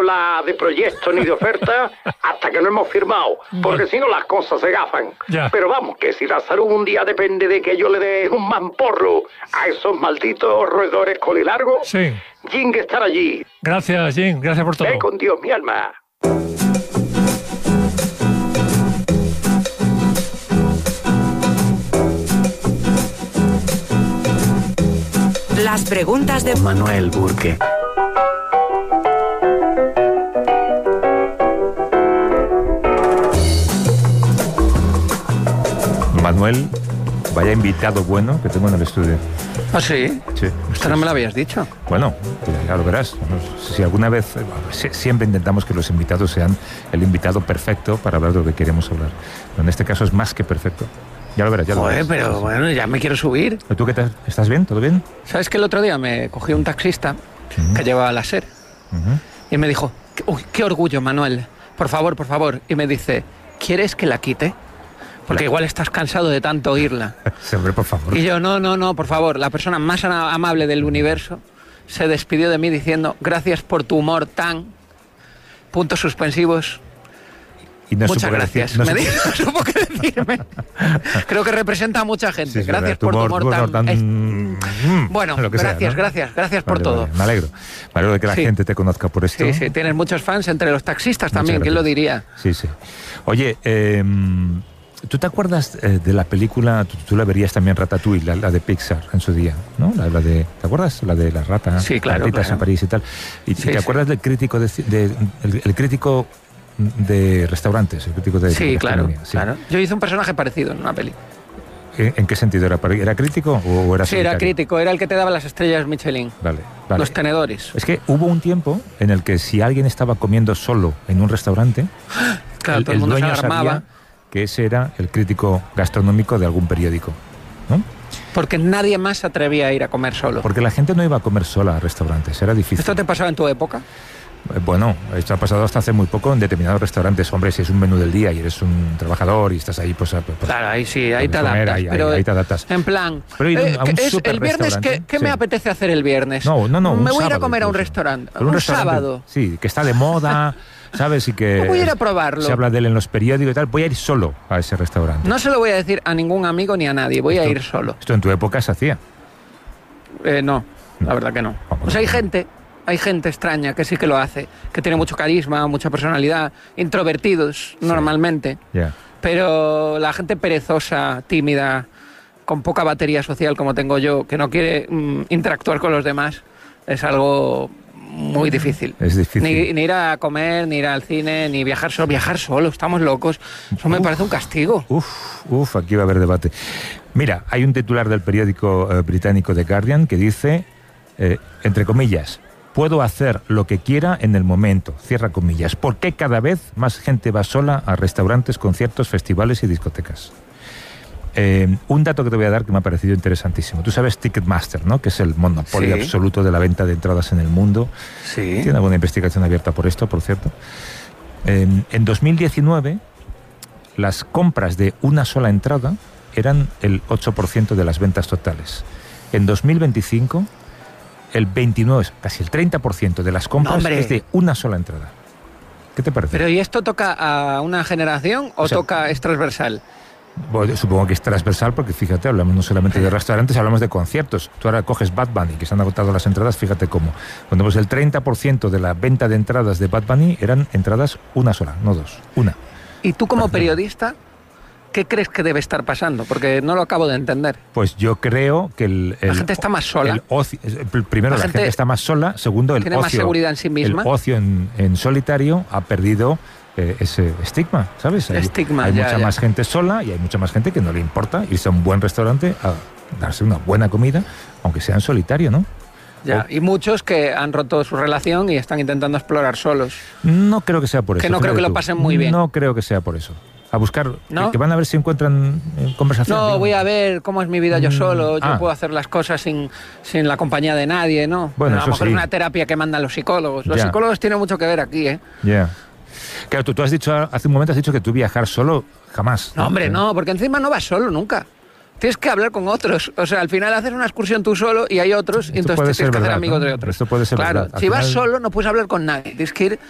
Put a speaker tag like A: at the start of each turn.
A: hablar de proyectos ni de ofertas hasta que no hemos firmado, porque si no las cosas se gafan.
B: Ya.
A: Pero vamos, que si la salud un día depende de que yo le dé un mamporro a esos malditos roedores colilargos,
B: Sí.
A: Jim que estar allí.
B: Gracias, Jim. Gracias por todo.
A: Ve con Dios, mi alma.
C: Las preguntas de
D: Manuel Burke.
E: Manuel, vaya invitado bueno que tengo en el estudio.
F: ¿Ah, sí?
E: Sí.
F: Esto no me lo habías dicho.
E: Bueno, ya lo verás. Si alguna vez, siempre intentamos que los invitados sean el invitado perfecto para hablar de lo que queremos hablar. Pero en este caso es más que perfecto. Ya lo verás, ya lo
F: Joder,
E: verás.
F: pero bueno, ya me quiero subir.
E: ¿Tú qué tal? ¿Estás bien? ¿Todo bien?
F: ¿Sabes que el otro día me cogí un taxista que llevaba la SER y me dijo, uy, qué orgullo, Manuel, por favor, por favor. Y me dice, ¿quieres que la quite? Porque igual estás cansado de tanto oírla.
E: Sí, hombre, por favor.
F: Y yo, no, por favor. La persona más amable del universo se despidió de mí diciendo, gracias por tu humor tan... puntos suspensivos.
E: Y no
F: Muchas
E: supo qué
F: gracias.
E: decir, no
F: Me
E: supo-
F: dijo, no supo qué decirme. Creo que representa a mucha gente.
E: Sí, es
F: Gracias
E: verdad, tu
F: por tu humor tan... Bueno,
E: lo que sea,
F: gracias,
E: ¿no?
F: gracias por
E: Vale,
F: todo.
E: vale, me alegro. Me alegro de que la
F: Sí.
E: gente te conozca por esto.
F: Sí, tienes muchos fans entre los taxistas
E: Muchas
F: también, ¿quién lo
E: gracias.
F: diría?
E: Sí. Oye, ¿tú te acuerdas de la película, tú la verías también, Ratatouille, la de Pixar en su día, ¿no? La de, ¿te acuerdas? La de las ratas,
F: Sí, claro,
E: ratitas
F: claro.
E: en París y tal. ¿Y
F: Sí,
E: te
F: sí.
E: acuerdas del crítico el crítico de restaurantes, el crítico de
F: Sí, claro,
E: gastronomía? Sí.
F: claro. Yo hice un personaje parecido en una peli.
E: ¿En qué sentido era? ¿Era crítico o era
F: Sí, era
E: solitario?
F: crítico, era el que te daba las estrellas Michelin.
E: Vale.
F: Los tenedores.
E: Es que hubo un tiempo en el que si alguien estaba comiendo solo en un restaurante,
F: Claro, todo el mundo se
E: dueño
F: alarmaba.
E: sabía que ese era el crítico gastronómico de algún periódico, ¿no?
F: Porque nadie más se atrevía a ir a comer solo.
E: Porque la gente no iba a comer sola a restaurantes, era difícil.
F: ¿Esto te pasaba en tu época?
E: Bueno, esto ha pasado hasta hace muy poco en determinados restaurantes. Hombre, si es un menú del día y eres un trabajador y estás ahí, pues
F: Claro, ahí sí, ahí te
E: puedes comer,
F: adaptas.
E: ahí te adaptas.
F: En plan,
E: Pero ir a un
F: el viernes,
E: superrestaurante,
F: ¿qué me
E: sí.
F: apetece hacer el viernes?
E: No,
F: Me
E: un
F: voy a ir a
E: sábado
F: comer a un
E: incluso.
F: restaurante.
E: Pero
F: Un
E: restaurante,
F: sábado.
E: Sí, que está de moda, ¿sabes? Y que
F: Voy a ir a probarlo.
E: se habla de él en los periódicos y tal. Voy a ir solo a ese restaurante.
F: No se lo voy a decir a ningún amigo ni a nadie, voy a
E: Esto-
F: ir solo.
E: Esto en tu época se hacía.
F: No, la verdad que no.
E: Vamos,
F: O sea, hay gente extraña que sí que lo hace, que tiene mucho carisma, mucha personalidad, introvertidos normalmente,
E: Ya.
F: pero la gente perezosa, tímida, con poca batería social como tengo yo, que no quiere interactuar con los demás, es algo muy difícil.
E: Es difícil.
F: Ni ir a comer, ni ir al cine, ni viajar solo. Viajar solo, estamos locos. Eso me parece un castigo.
E: Uf, aquí va a haber debate. Mira, hay un titular del periódico británico The Guardian que dice, entre comillas, puedo hacer lo que quiera en el momento, cierra comillas. ¿Por qué cada vez más gente va sola a restaurantes, conciertos, festivales y discotecas? Un dato que te voy a dar que me ha parecido interesantísimo. Tú sabes Ticketmaster, ¿no? Que es el monopolio
F: Sí.
E: absoluto de la venta de entradas en el mundo.
F: Sí.
E: Tiene alguna investigación abierta por esto, por cierto. En 2019, las compras de una sola entrada eran el 8% de las ventas totales. En 2025, el 29, casi el 30% de las compras
F: ¡Hombre!
E: es de una sola entrada. ¿Qué te parece?
F: Pero ¿y esto toca a una generación o
E: O sea,
F: es transversal?
E: Bueno, supongo que es transversal porque fíjate, hablamos no solamente de restaurantes, hablamos de conciertos. Tú ahora coges Bad Bunny, que se han agotado las entradas, fíjate cómo. Cuando pues el 30% de la venta de entradas de Bad Bunny eran entradas una sola, no dos, una.
F: Y tú como periodista, ¿qué crees que debe estar pasando? Porque no lo acabo de entender.
E: Pues yo creo que
F: La gente está más sola.
E: Primero,
F: La
E: la gente
F: gente
E: está más sola. Segundo, el
F: tiene
E: ocio.
F: más seguridad en sí misma.
E: El ocio en solitario ha perdido ese estigma, ¿sabes? Hay
F: Ya.
E: mucha más gente sola y hay mucha más gente que no le importa irse a un buen restaurante a darse una buena comida, aunque sea en solitario, ¿no?
F: Ya. Y muchos que han roto su relación y están intentando explorar solos.
E: No creo que sea por eso.
F: Que no creo
E: fíjate
F: que lo
E: tú.
F: pasen muy bien.
E: No creo que sea por eso. A buscar,
F: ¿No?
E: que van a ver si encuentran conversación.
F: No,
E: digamos.
F: voy a ver cómo es mi vida yo solo. Yo
E: Ah.
F: puedo hacer las cosas sin la compañía de nadie, ¿no?
E: Bueno,
F: a lo
E: eso
F: mejor
E: sí.
F: es una terapia que mandan los psicólogos. Los
E: Ya.
F: psicólogos tienen mucho que ver aquí, ¿eh?
E: Ya. Claro, tú has dicho, hace un momento has dicho que tú viajar solo jamás.
F: No, hombre, no, porque encima no vas solo nunca. Tienes que hablar con otros. O sea, al final haces una excursión tú solo y hay otros, y
E: Esto
F: entonces
E: puede
F: te
E: ser
F: tienes que hacer
E: verdad,
F: amigos
E: ¿no?
F: de otros.
E: Esto puede ser
F: claro,
E: verdad. Al
F: si vas
E: final-
F: solo no puedes hablar con nadie. Tienes que ir